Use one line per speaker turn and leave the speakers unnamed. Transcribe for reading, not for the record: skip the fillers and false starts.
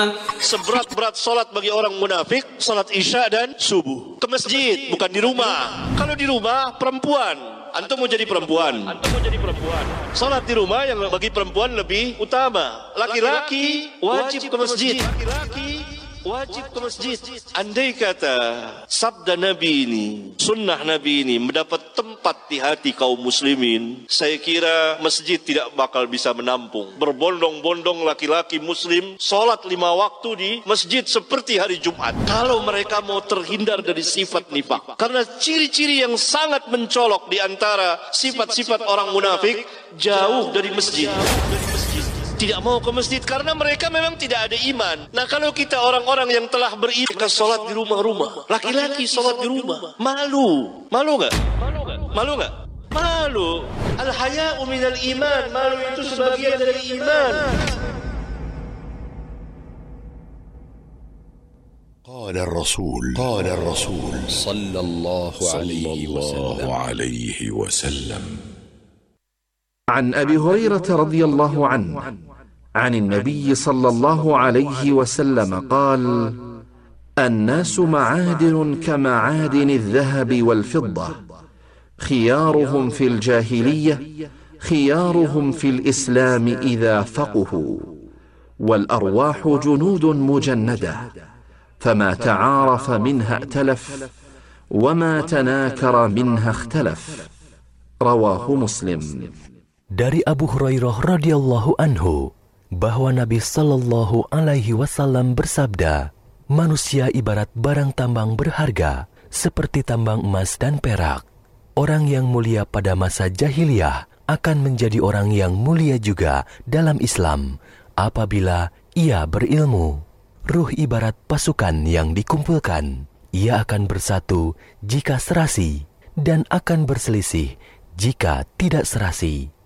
Seberat-berat sholat bagi orang munafik, sholat isya dan subuh. Ke masjid, bukan di rumah. Kalau di rumah, perempuan. Antum mau jadi perempuan. Sholat di rumah yang bagi perempuan lebih utama. Laki-laki wajib ke masjid. Wajib ke masjid. Andai kata sabda Nabi ini, sunnah Nabi ini mendapat tempat di hati kaum muslimin, saya kira masjid tidak bakal bisa menampung. Berbondong-bondong laki-laki muslim sholat 5 waktu di masjid seperti hari Jumat. Kalau mereka mau terhindar dari sifat nifak. Karena ciri-ciri yang sangat mencolok di antara sifat-sifat orang munafik, jauh dari masjid. Tidak mau ke masjid karena mereka memang tidak ada iman. Nah, kalau kita orang-orang yang telah beriman, kita sholat di rumah-rumah. Laki-laki sholat di rumah. Malu. Malu nggak? Malu nggak? Malu. Al-haya'u minal iman. Malu itu sebagian dari iman.
قال الرسول صلى الله عليه وسلم
عن أبي هريرة رضي الله عنه عن النبي صلى الله عليه وسلم قال: الناس معادن كمعادن الذهب والفضة، خيارهم في الجاهلية خيارهم في الإسلام إذا فقهوا، والأرواح جنود مجندة، فما تعارف منها ائتلف، وما تناكر منها اختلف. رواه مسلم.
Dari Abu Hurairah radhiyallahu anhu bahwa Nabi sallallahu alaihi wasallam bersabda, manusia ibarat barang tambang berharga seperti tambang emas dan perak. Orang yang mulia pada masa jahiliyah akan menjadi orang yang mulia juga dalam Islam apabila ia berilmu. Ruh ibarat pasukan yang dikumpulkan. Ia akan bersatu jika serasi dan akan berselisih jika tidak serasi.